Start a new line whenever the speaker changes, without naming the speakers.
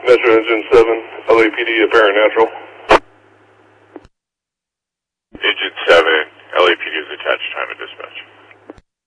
Metro Engine 7, LAPD, apparent natural.
Engine 7, LAPD is attached, time of dispatch.